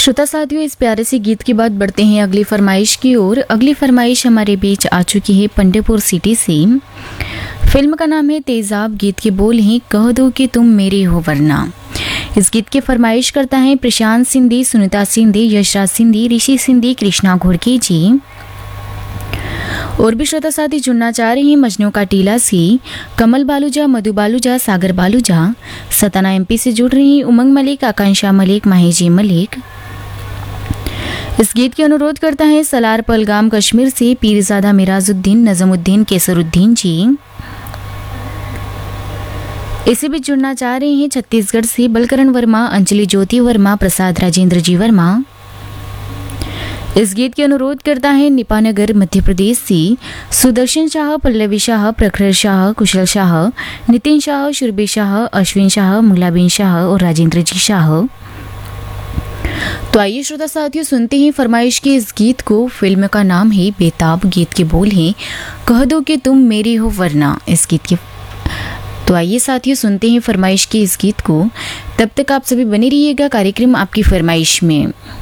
श्रोता साथियों, इस प्यारे से गीत के बाद बढ़ते हैं अगली फरमाइश की ओर। अगली फरमाइश हमारे बीच आ चुकी है पंडेपुर सिटी से। फिल्म का नाम है तेजाब, गीत के बोल हैं कह दो कि तुम मेरी हो वरना। इस गीत की फरमाइश करता है प्रशांत सिंधी, सुनीता सिंधी, यशराज सिंधी, ऋषि सिंधी, कृष्णा घोड़के जी। और भी श्रोता साथी जुड़ना चाह रहे हैं मजनू का टीला से कमल बालूजा, मधु बालूजा, सागर बालूजा। सताना एमपी से जुड़ रही हैं उमंग मलिक, आकांक्षा मलिक, माहिजी मलिक। इस गीत की अनुरोध करता है सलार पलगाम कश्मीर से पीरजादा मिराजुद्दीन, नजमुद्दीन, केसरुद्दीन जी। इसे भी जुड़ना चाह रहे हैं छत्तीसगढ़ से बलकरण वर्मा, अंजलि ज्योति वर्मा, प्रसाद राजेंद्र जी वर्मा। इस गीत की अनुरोध करता है निपानगर मध्य प्रदेश से सुदर्शन शाह, पल्लवी शाह, प्रखर शाह, कुशल शाह, नितिन शाह, शुरबी शाह, अश्विन शाह, मुगलाबीन शाह और राजेंद्र जी शाह। तो आइए श्रोता साथियों सुनते हैं फरमाइश के इस गीत को। फिल्म का नाम है बेताब, गीत के बोल हैं कह दो कि तुम मेरी हो वरना। इस गीत के तो आइए साथियों सुनते हैं फरमाइश के इस गीत को। तब तक आप सभी बने रहिएगा कार्यक्रम आपकी फरमाइश में।